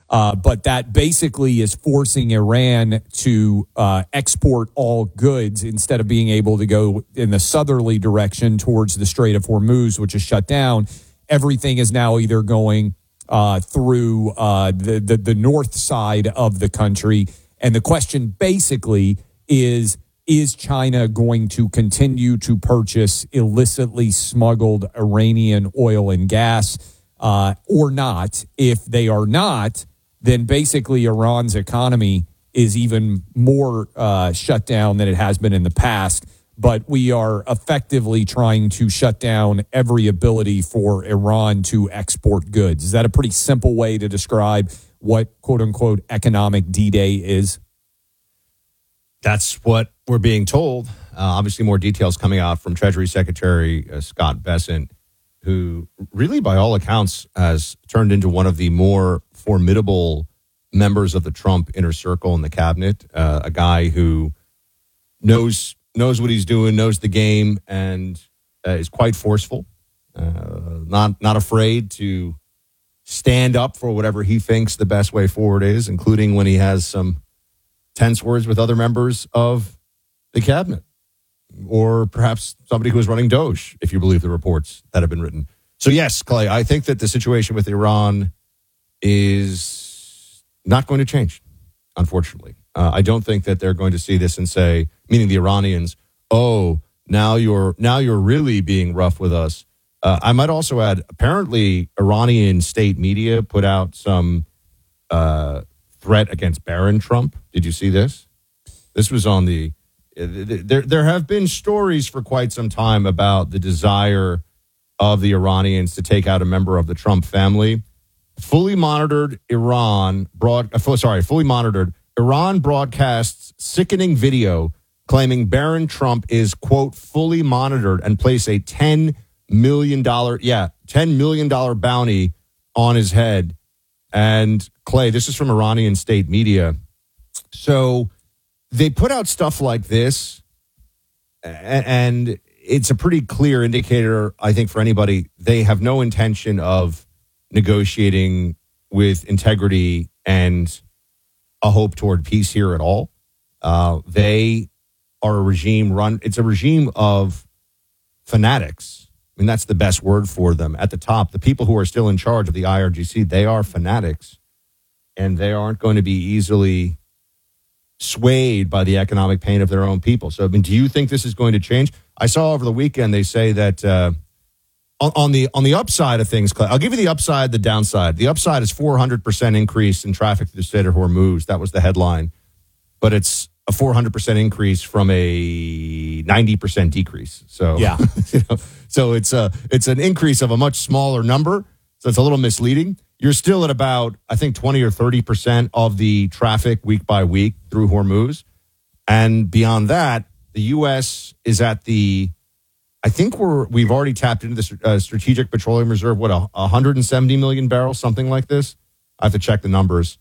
But that basically is forcing Iran to export all goods instead of being able to go in the southerly direction towards the Strait of Hormuz, which is shut down. Everything is now either going through the north side of the country. And the question basically is China going to continue to purchase illicitly smuggled Iranian oil and gas or not? If they are not, then basically Iran's economy is even more shut down than it has been in the past. But we are effectively trying to shut down every ability for Iran to export goods. Is that a pretty simple way to describe what, quote unquote, economic D-Day is? That's what we're being told. Obviously, more details coming out from Treasury Secretary Scott Bessent, who really, by all accounts, has turned into one of the more formidable members of the Trump inner circle in the cabinet. A guy who knows what he's doing, knows the game, and is quite forceful. Not afraid to stand up for whatever he thinks the best way forward is, including when he has some tense words with other members of the cabinet, or perhaps somebody who is running Doge, if you believe the reports that have been written. So yes, Clay, I think that the situation with Iran is not going to change, unfortunately. I don't think that they're going to see this and say, meaning the Iranians, oh, now you're really being rough with us. I might also add, apparently Iranian state media put out some threat against Barron Trump. Did you see this? This was on the... There have been stories for quite some time about the desire of the Iranians to take out a member of the Trump family. Fully monitored Iran broadcasts sickening video claiming Barron Trump is, quote, fully monitored, and place a $10 million bounty on his head. And Clay, this is from Iranian state media. So they put out stuff like this, and it's a pretty clear indicator, I think, for anybody. They have no intention of negotiating with integrity and a hope toward peace here at all. They are a regime it's a regime of fanatics. I mean, that's the best word for them. At the top, the people who are still in charge of the IRGC, they are fanatics, and they aren't going to be easily swayed by the economic pain of their own people. So, I mean, do you think this is going to change? I saw over the weekend they say that on the upside of things, I'll give you the upside, the downside. The upside is 400% increase in traffic through the Strait of Hormuz. That was the headline. But it's a 400% increase from a 90% decrease. So, yeah. So it's an increase of a much smaller number. So it's a little misleading. You're still at about, I think, 20 or 30% of the traffic week by week through Hormuz. And beyond that, the U.S. is at I think we've already tapped into the Strategic Petroleum Reserve, 170 million barrels, something like this. I have to check the numbers.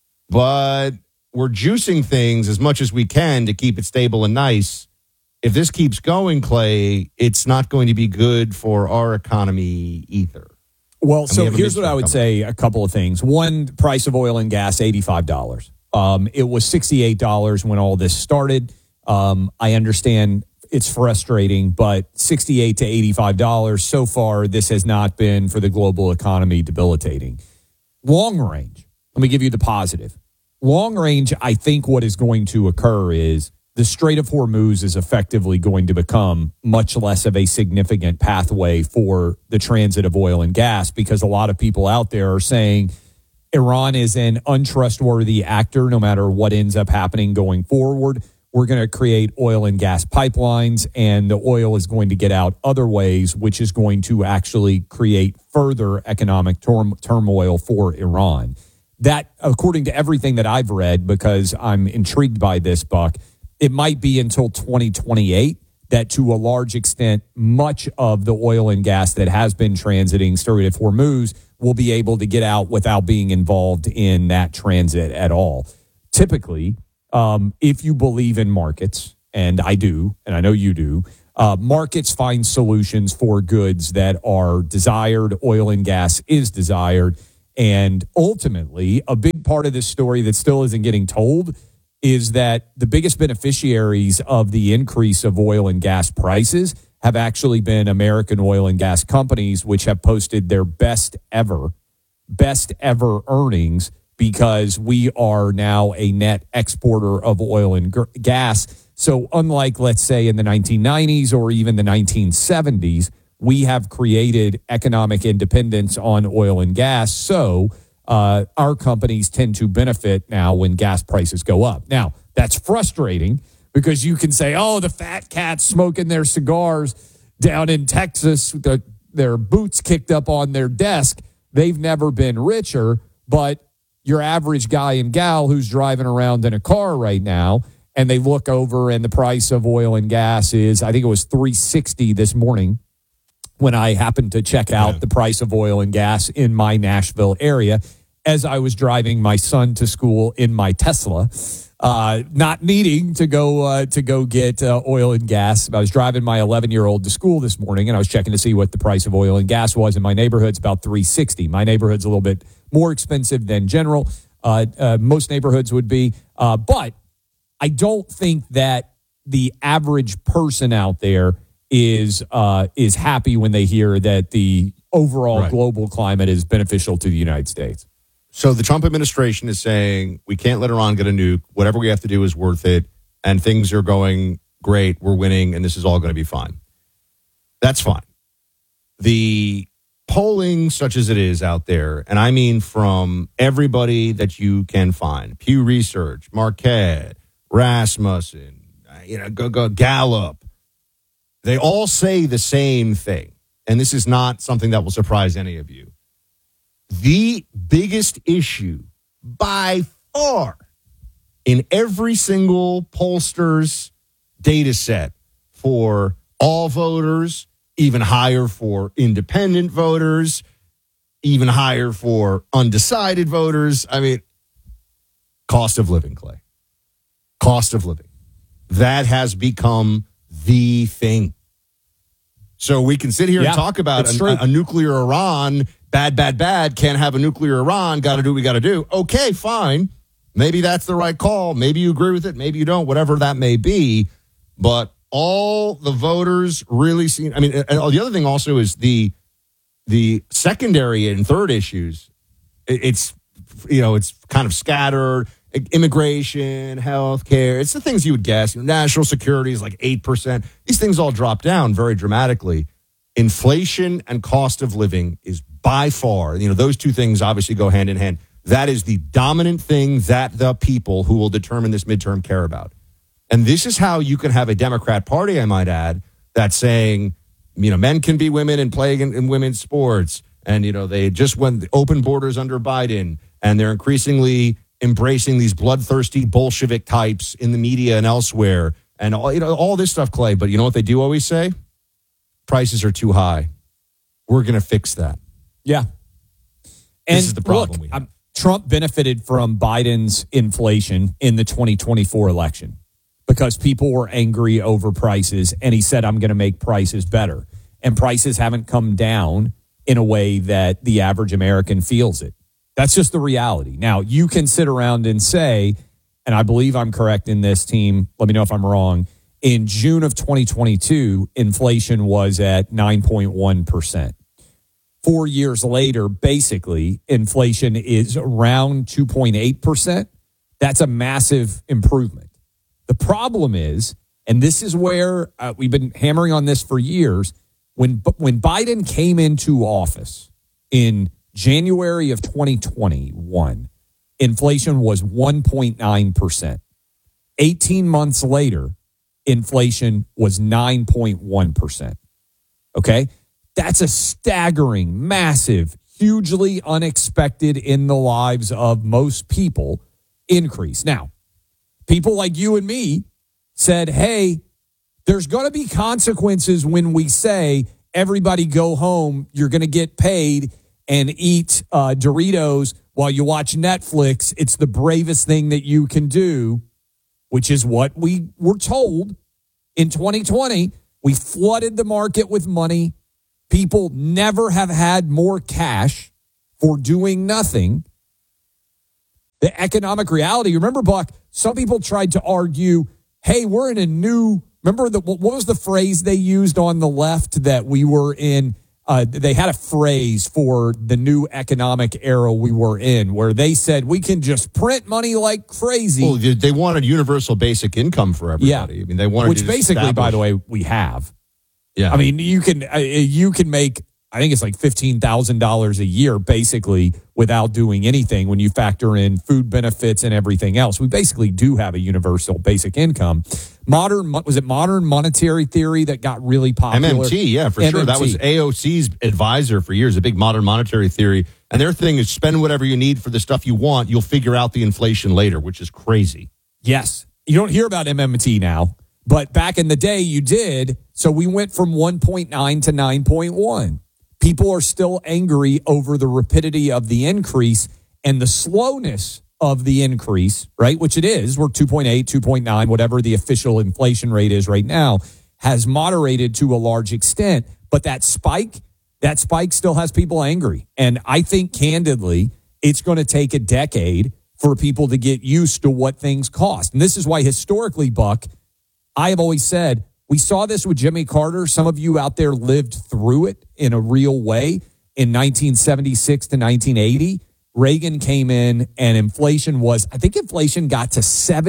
But we're juicing things as much as we can to keep it stable and nice. If this keeps going, Clay, it's not going to be good for our economy either. Well, so here's what I would say, a couple of things. One, price of oil and gas, $85. It was $68 when all this started. I understand it's frustrating, but $68 to $85 so far, this has not been for the global economy debilitating. Long range, let me give you the positive. Long range, I think what is going to occur is the Strait of Hormuz is effectively going to become much less of a significant pathway for the transit of oil and gas, because a lot of people out there are saying Iran is an untrustworthy actor no matter what ends up happening going forward. We're going to create oil and gas pipelines, and the oil is going to get out other ways, which is going to actually create further economic turmoil for Iran. That, according to everything that I've read, because I'm intrigued by this, Buck, it might be until 2028 that, to a large extent, much of the oil and gas that has been transiting Strait of Hormuz will be able to get out without being involved in that transit at all. Typically, if you believe in markets, and I do, and I know you do, markets find solutions for goods that are desired. Oil and gas is desired. And ultimately, a big part of this story that still isn't getting told is that the biggest beneficiaries of the increase of oil and gas prices have actually been American oil and gas companies, which have posted their best ever earnings, because we are now a net exporter of oil and gas. So unlike, let's say, in the 1990s or even the 1970s, we have created economic independence on oil and gas. So our companies tend to benefit now when gas prices go up. Now, that's frustrating because you can say, oh, the fat cats smoking their cigars down in Texas, their boots kicked up on their desk. They've never been richer. But your average guy and gal who's driving around in a car right now, and they look over and the price of oil and gas is, I think it was $3.60 this morning when I happened to check out the price of oil and gas in my Nashville area as I was driving my son to school in my Tesla, not needing to go get oil and gas. I was driving my 11-year-old to school this morning, and I was checking to see what the price of oil and gas was in my neighborhood. It's about $3.60. My neighborhood's a little bit more expensive than general. Most neighborhoods would be. But I don't think that the average person out there is happy when they hear that the overall global climate is beneficial to the United States. So the Trump administration is saying we can't let Iran get a nuke. Whatever we have to do is worth it. And things are going great. We're winning. And this is all going to be fine. That's fine. The polling, such as it is out there, and I mean from everybody that you can find, Pew Research, Marquette, Rasmussen, Gallup, they all say the same thing. And this is not something that will surprise any of you. The biggest issue by far in every single pollster's data set for all voters, even higher for independent voters, even higher for undecided voters. I mean, cost of living, Clay. Cost of living. That has become the thing. So we can sit here and talk about a nuclear Iran, bad, can't have a nuclear Iran, got to do what we got to do. Okay, fine. Maybe that's the right call. Maybe you agree with it. Maybe you don't, whatever that may be. But all the voters really seem, I mean, and the other thing also is the secondary and third issues. It's kind of scattered. Immigration, healthcare, it's the things you would guess. National security is like 8%. These things all drop down very dramatically. Inflation and cost of living is by far, those two things obviously go hand in hand. That is the dominant thing that the people who will determine this midterm care about. And this is how you can have a Democrat Party, I might add, that's saying, men can be women and play in women's sports. And, they just went the open borders under Biden, and they're increasingly embracing these bloodthirsty Bolshevik types in the media and elsewhere, and all this stuff, Clay. But you know what they do always say? Prices are too high. We're going to fix that. Yeah. And this is the problem we have. Trump benefited from Biden's inflation in the 2024 election because people were angry over prices, and he said, I'm going to make prices better. And prices haven't come down in a way that the average American feels it. That's just the reality. Now, you can sit around and say, and I believe I'm correct in this, team, let me know if I'm wrong, in June of 2022, inflation was at 9.1%. 4 years later, basically, inflation is around 2.8%. That's a massive improvement. The problem is, and this is where we've been hammering on this for years, when Biden came into office in January of 2021, inflation was 1.9%. 18 months later, inflation was 9.1%. Okay? That's a staggering, massive, hugely unexpected in the lives of most people increase. Now, people like you and me said, hey, there's going to be consequences when we say everybody go home, you're going to get paid and eat Doritos while you watch Netflix. It's the bravest thing that you can do, which is what we were told in 2020. We flooded the market with money. People never have had more cash. for doing nothing. The economic reality. Remember, Buck, some people tried to argue, hey, we're in a new, remember, what was the phrase they used on the left that we were in? They had a phrase for the new economic era we were in where they said we can just print money like crazy. Well, they wanted universal basic income for everybody. Yeah. I mean, they wanted which basically, by the way, we have. Yeah. I mean, you can make, I think it's like $15,000 a year basically without doing anything when you factor in food benefits and everything else. We basically do have a universal basic income. Modern monetary theory that got really popular? MMT, yeah, for sure. That was AOC's advisor for years, a big modern monetary theory. And their thing is spend whatever you need for the stuff you want. You'll figure out the inflation later, which is crazy. Yes. You don't hear about MMT now, but back in the day you did. So we went from 1.9 to 9.1. People are still angry over the rapidity of the increase and the slowness of the increase, right? Which it is. We're 2.8, 2.9, whatever the official inflation rate is right now, has moderated to a large extent. But that spike still has people angry. And I think, candidly, it's going to take a decade for people to get used to what things cost. And this is why historically, Buck, I have always said, we saw this with Jimmy Carter. Some of you out there lived through it in a real way in 1976 to 1980. Reagan came in and inflation got to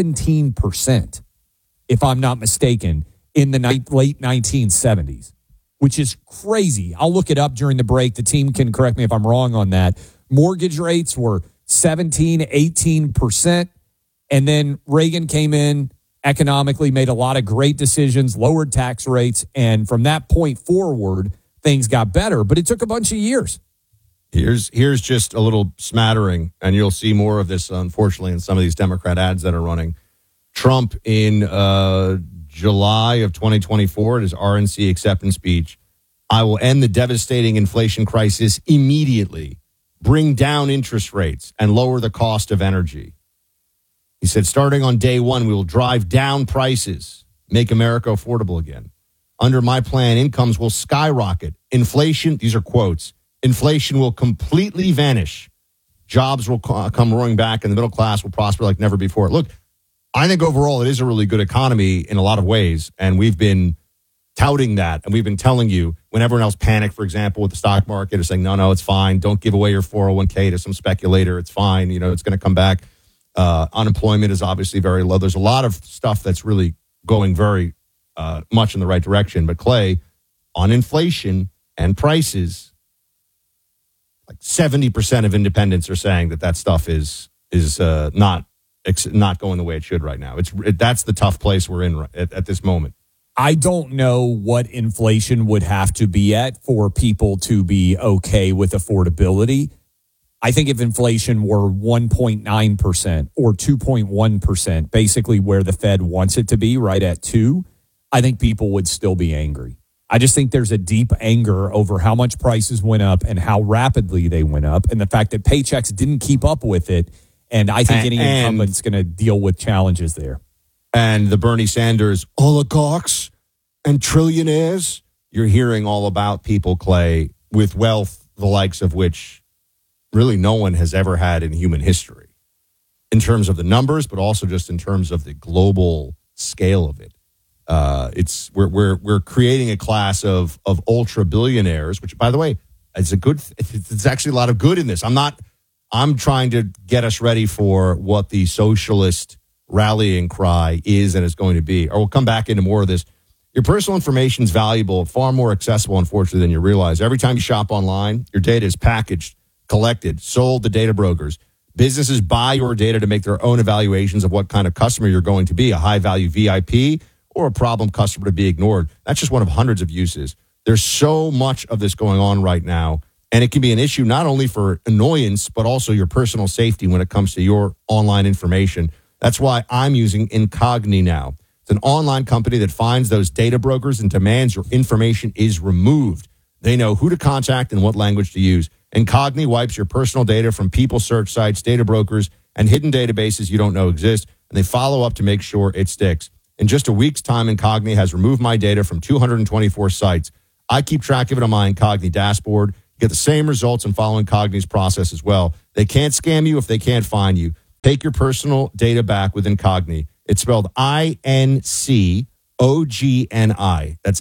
17%, if I'm not mistaken, in the late 1970s, which is crazy. I'll look it up during the break. The team can correct me if I'm wrong on that. Mortgage rates were 17, 18%. And then Reagan came in, economically made a lot of great decisions, lowered tax rates. And from that point forward, things got better. But it took a bunch of years. Here's just a little smattering, and you'll see more of this, unfortunately, in some of these Democrat ads that are running. Trump in July of 2024 at his RNC acceptance speech, I will end the devastating inflation crisis immediately, bring down interest rates, and lower the cost of energy. He said, starting on day one, we will drive down prices, make America affordable again. Under my plan, incomes will skyrocket. Inflation, these are quotes, inflation will completely vanish. Jobs will come roaring back, and the middle class will prosper like never before. Look, I think overall it is a really good economy in a lot of ways, and we've been touting that, and we've been telling you when everyone else panicked, for example, with the stock market, or saying, no, it's fine. Don't give away your 401k to some speculator. It's fine. It's going to come back. Unemployment is obviously very low. There's a lot of stuff that's really going very much in the right direction. But Clay, on inflation and prices, like 70% of independents are saying that stuff is not going the way it should right now. That's the tough place we're in at this moment. I don't know what inflation would have to be at for people to be okay with affordability. I think if inflation were 1.9% or 2.1%, basically where the Fed wants it to be, right at 2%, I think people would still be angry. I just think there's a deep anger over how much prices went up and how rapidly they went up, and the fact that paychecks didn't keep up with it. And I think any incumbent's going to deal with challenges there. And the Bernie Sanders oligarchs and trillionaires, you're hearing all about people, Clay, with wealth, the likes of which really no one has ever had in human history, in terms of the numbers, but also just in terms of the global scale of it. We're creating a class of ultra billionaires, which, by the way, it's actually a lot of good in this. I'm trying to get us ready for what the socialist rallying cry is and is going to be. Or we'll come back into more of this. Your personal information is valuable, far more accessible, unfortunately, than you realize. Every time you shop online, your data is packaged, collected, sold to data brokers. Businesses buy your data to make their own evaluations of what kind of customer you're going to be, a high-value VIP or a problem customer to be ignored. That's just one of hundreds of uses. There's so much of this going on right now, and it can be an issue not only for annoyance, but also your personal safety when it comes to your online information. That's why I'm using Incogni now. It's an online company that finds those data brokers and demands your information is removed. They know who to contact and what language to use. Incogni wipes your personal data from people search sites, data brokers, and hidden databases you don't know exist, and they follow up to make sure it sticks. In just a week's time, Incogni has removed my data from 224 sites. I keep track of it on my Incogni dashboard. Get the same results and follow Incogni's process as well. They can't scam you if they can't find you. Take your personal data back with Incogni. It's spelled INCOGNI. That's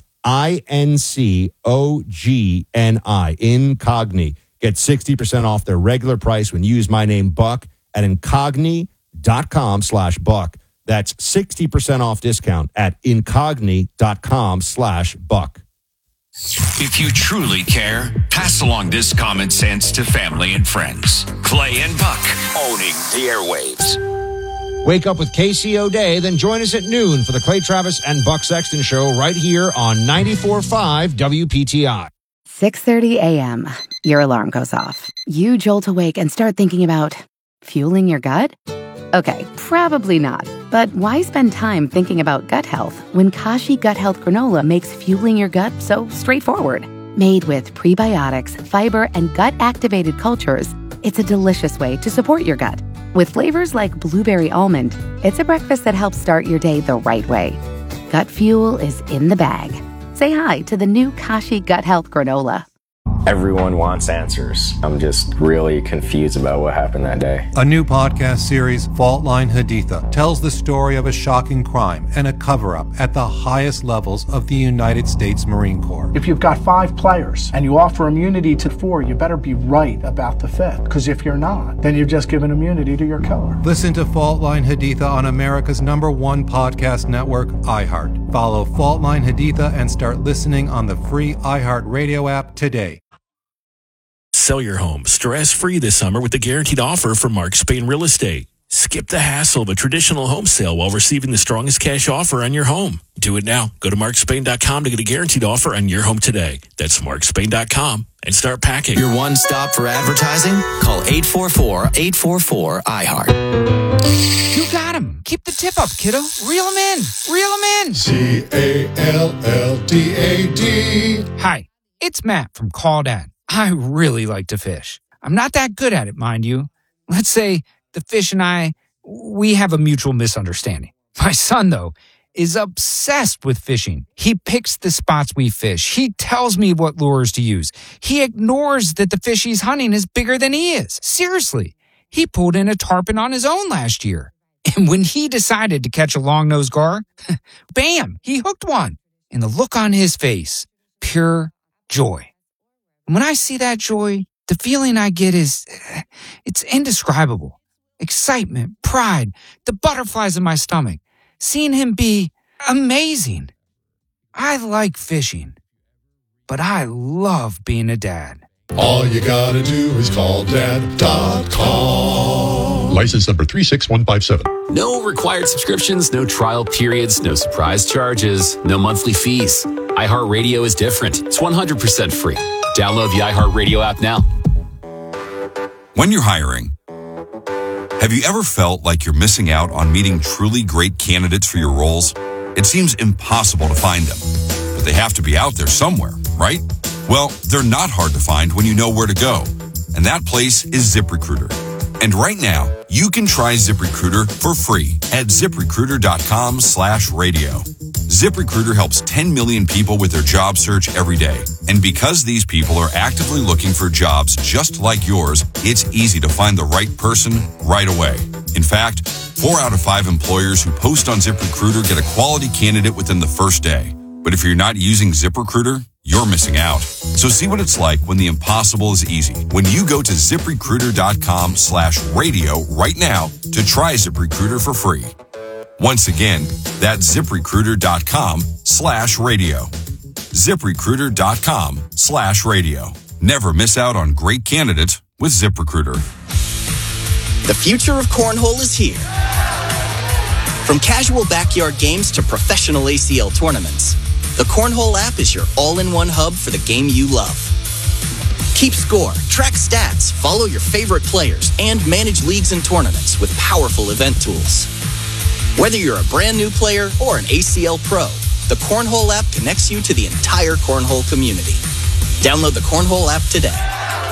INCOGNI. Incogni. Get 60% off their regular price when you use my name, Buck, at incogni.com/Buck. That's 60% off discount at incogni.com/Buck. If you truly care, pass along this common sense to family and friends. Clay and Buck, owning the airwaves. Wake up with Casey O'Day, then join us at noon for the Clay Travis and Buck Sexton Show right here on 94.5 WPTI. 6:30 a.m. Your alarm goes off. You jolt awake and start thinking about fueling your gut? Okay, probably not. But why spend time thinking about gut health when Kashi Gut Health Granola makes fueling your gut so straightforward? Made with prebiotics, fiber, and gut-activated cultures, it's a delicious way to support your gut. With flavors like blueberry almond, it's a breakfast that helps start your day the right way. Gut fuel is in the bag. Say hi to the new Kashi Gut Health Granola. Everyone wants answers. I'm just really confused about what happened that day. A new podcast series, Fault Line Haditha, tells the story of a shocking crime and a cover-up at the highest levels of the United States Marine Corps. If you've got 5 players and you offer immunity to 4, you better be right about the 5th. Because if you're not, then you've just given immunity to your killer. Listen to Fault Line Haditha on America's #1 podcast network, iHeart. Follow Fault Line Haditha and start listening on the free iHeart Radio app today. Sell your home stress-free this summer with the guaranteed offer from Mark Spain Real Estate. Skip the hassle of a traditional home sale while receiving the strongest cash offer on your home. Do it now. Go to markspain.com to get a guaranteed offer on your home today. That's markspain.com and start packing. Your one stop for advertising? Call 844-844-iHeart. You got him. Keep the tip up, kiddo. Reel him in. Reel him in. CALLDAD. Hi, it's Matt from Call Dad. I really like to fish. I'm not that good at it, mind you. Let's say the fish and I, we have a mutual misunderstanding. My son, though, is obsessed with fishing. He picks the spots we fish. He tells me what lures to use. He ignores that the fish he's hunting is bigger than he is. Seriously, he pulled in a tarpon on his own last year. And when he decided to catch a long-nosed gar, bam, he hooked one. And the look on his face, pure joy. And when I see that joy, the feeling I get is, it's indescribable. Excitement, pride, the butterflies in my stomach. Seeing him be amazing. I like fishing, but I love being a dad. All you gotta do is call dad.com. License number 36157. No required subscriptions, no trial periods, no surprise charges, no monthly fees. iHeartRadio is different. It's 100% free. Download the iHeartRadio app now. When you're hiring, have you ever felt like you're missing out on meeting truly great candidates for your roles? It seems impossible to find them, but they have to be out there somewhere, right? Well, they're not hard to find when you know where to go, and that place is ZipRecruiter. And right now, you can try ZipRecruiter for free at ZipRecruiter.com/radio. ZipRecruiter helps 10 million people with their job search every day. And because these people are actively looking for jobs just like yours, it's easy to find the right person right away. In fact, 4 out of 5 employers who post on ZipRecruiter get a quality candidate within the first day. But if you're not using ZipRecruiter, you're missing out. So see what it's like when the impossible is easy. When you go to ZipRecruiter.com/radio right now to try ZipRecruiter for free. Once again, that's ZipRecruiter.com/radio. ZipRecruiter.com/radio. Never miss out on great candidates with ZipRecruiter. The future of cornhole is here. From casual backyard games to professional ACL tournaments, the Cornhole app is your all-in-one hub for the game you love. Keep score, track stats, follow your favorite players, and manage leagues and tournaments with powerful event tools. Whether you're a brand new player or an ACL pro, the Cornhole app connects you to the entire Cornhole community. Download the Cornhole app today.